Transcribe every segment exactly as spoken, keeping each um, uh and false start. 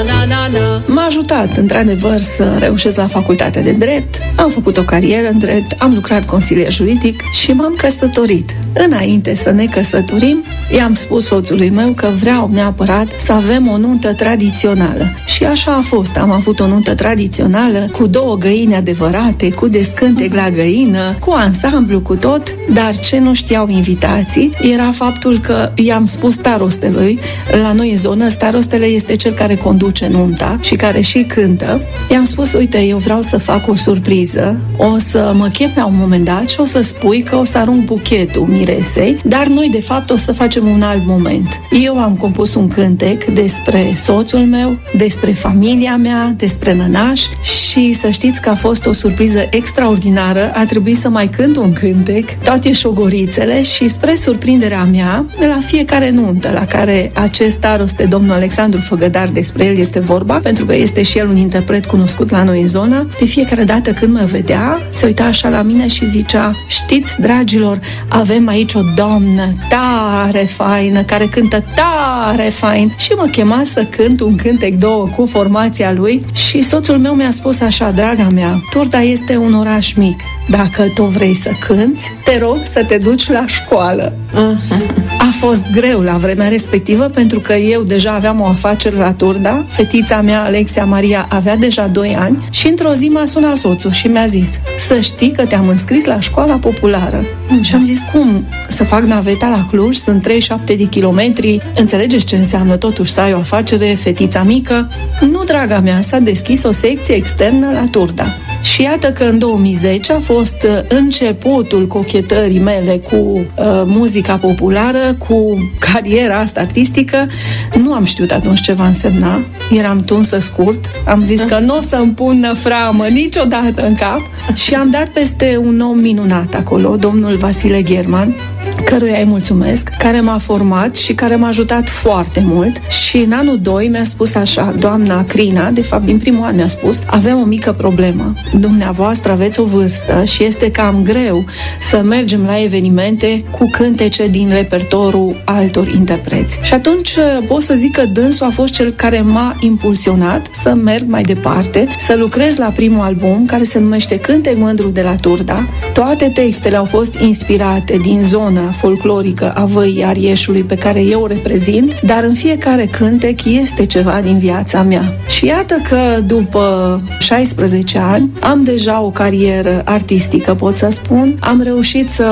na, na, na. M-a ajutat, într-adevăr, să reușesc la facultatea de drept, am făcut o carieră în drept, am lucrat consilier juridic și m-am căsătorit. Înainte să ne căsătorim, i-am spus soțului meu că vreau neapărat să avem o nuntă tradițională. Și așa a fost. Am avut o nuntă tradițională cu două găini adevărate, cu descântec la găină, cu ansamblu, cu tot, dar ce nu știau invitații era faptul că i-am spus starostelui, la noi în zonă, starostele este cel care conduce nunta și care și cântă. I-am spus, uite, eu vreau să fac o surpriză, o să mă chem la un moment dat și o să spui că o să arunc buchetul miresei, dar noi de fapt o să facem un alt moment. Eu am compus un cântec despre soțul meu, despre familia mea, despre nănaș și să știți că a fost o surpriză extraordinară. A trebuit să mai cânt un cântec, toate șogorițele, și spre surprinderea mea, la fiecare nuntă la care acest staroste, domnul Alexandru Făgădar, despre el este vorba, pentru că este și el un interpret cunoscut la noi în zonă, de fiecare dată când mă vedea, se uita așa la mine și zicea: știți, dragilor, avem aici o doamnă tare faină, care cântă tare fain. Și mă chema să cânt un cântec, două, cu formația lui și soțul meu mi-a spus așa: draga mea, Turda este un oraș mic. Dacă tu vrei să cânți, te rog să te duci la școală. Uh-huh. A fost greu la vremea respectivă, pentru că eu deja aveam o afacere la Turda, fetița mea, Alexia Maria, avea deja doi ani și într-o zi m-a sunat soțul și mi-a zis: să știi că te-am înscris la școala populară. Uh-huh. Și am zis: cum? Să fac naveta la Cluj? Sunt treizeci și șapte de kilometri. Înțelegeți ce înseamnă totuși să ai o afacere, fetița mică? Nu, draga mea, s-a deschis o secție externă la Turda. Și iată că în două mii zece a fost începutul cochetării mele cu uh, muzica populară, cu cariera asta artistică. Nu am știut atunci ce va însemna. Eram tunsă scurt. Am zis că nu o să-mi pun framă niciodată în cap. Și am dat peste un om minunat acolo, domnul Vasile Gherman, căruia îi mulțumesc, care m-a format și care m-a ajutat foarte mult. Și în anul doi mi-a spus așa, doamna Crina, de fapt din primul an mi-a spus: avem o mică problemă. Dumneavoastră aveți o vârstă și este cam greu să mergem la evenimente cu cântece din repertoriul altor interpreți. Și atunci pot să zic că dânsul a fost cel care m-a impulsionat să merg mai departe, să lucrez la primul album, care se numește Cântec Mândru de la Turda. Toate textele au fost inspirate din zona folclorică a Văii Arieșului, pe care eu o reprezint, dar în fiecare cântec este ceva din viața mea. Și iată că după șaisprezece ani am deja o carieră artistică, pot să spun. Am reușit să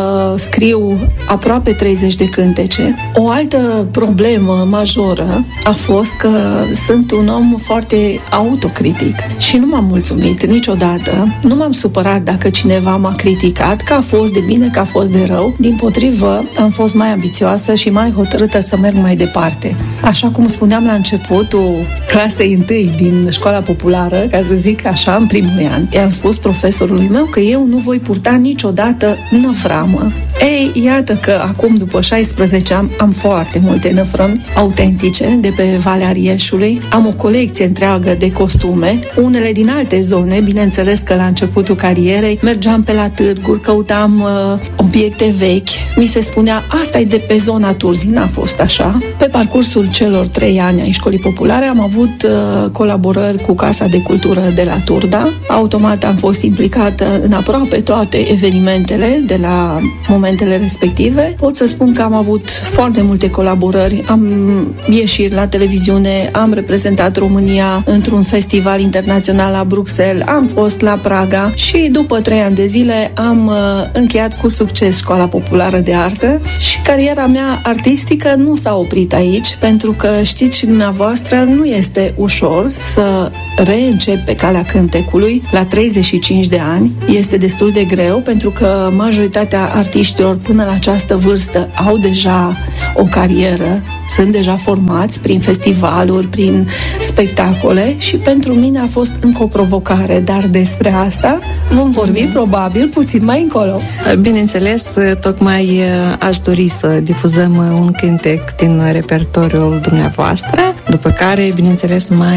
scriu aproape treizeci de cântece. O altă problemă majoră a fost că sunt un om foarte autocritic și nu m-am mulțumit niciodată. Nu m-am supărat dacă cineva m-a criticat, că a fost de bine, că a fost de rău. Dimpotrivă, am fost mai ambițioasă și mai hotărâtă să merg mai departe. Așa cum spuneam la începutul clasei întâi din școala populară, ca să zic așa, în primul an, i-am spus profesorului meu că eu nu voi purta niciodată năframă. Ei, iată că acum, după șaisprezece ani, am foarte multe năfrămi autentice de pe Valea Arieșului. Am o colecție întreagă de costume, unele din alte zone. Bineînțeles că la începutul carierei mergeam pe la târguri, căutam uh, obiecte vechi. Mi se spunea, asta e de pe zona Turzii, n-a fost așa. Pe parcursul celor trei ani ai școlii populare am avut uh, colaborări cu Casa de Cultură de la Turda. Automat am fost implicată în aproape toate evenimentele de la momentele respective. Pot să spun că am avut foarte multe colaborări, am ieșit la televiziune, am reprezentat România într-un festival internațional la Bruxelles, am fost la Praga și după trei ani de zile am uh, încheiat cu succes Școala Populară de Artă și cariera mea artistică nu s-a oprit aici, pentru că știți și dumneavoastră, nu este ușor să reîncep pe calea cântecului la treizeci și cinci de ani. Este destul de greu, pentru că majoritatea artiștilor până la această vârstă au deja o carieră, sunt deja formați prin festivaluri, prin spectacole și pentru mine a fost încă o provocare, dar despre asta vom vorbi probabil puțin mai încolo. Bineînțeles, tocmai aș dori să difuzăm un cântec din repertoriul dumneavoastră, după care, bineînțeles, mai